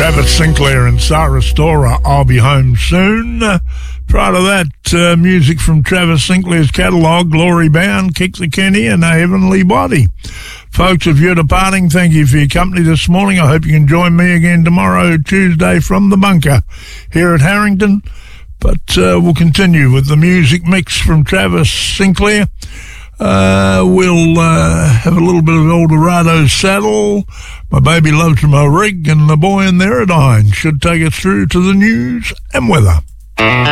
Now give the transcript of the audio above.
Travis Sinclair and Sarah Storer, I'll Be Home Soon. Prior to that, music from Travis Sinclair's catalogue, Glory Bound, Kick the Kenny, and A Heavenly Body. Folks, if you're departing, thank you for your company this morning. I hope you can join me again tomorrow, Tuesday, from the bunker here at Harrington. But we'll continue with the music mix from Travis Sinclair. We'll have a little bit of Eldorado Saddle, My Baby Loves My Rig, and The Boy in the Aerodyne should take us through to the news and weather.